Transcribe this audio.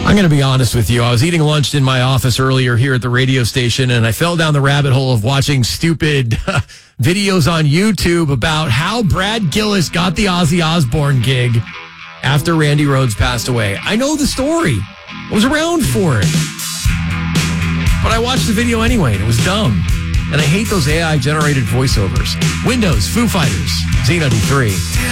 I'm going to be honest with you. I was eating lunch in my office earlier here at the radio station, and I fell down the rabbit hole of watching stupid videos on YouTube about how Brad Gillis got the Ozzy Osbourne gig after Randy Rhoads passed away. I know the story. I was around for it. But I watched the video anyway, and it was dumb. And I hate those AI-generated voiceovers. Windows, Foo Fighters, Z93.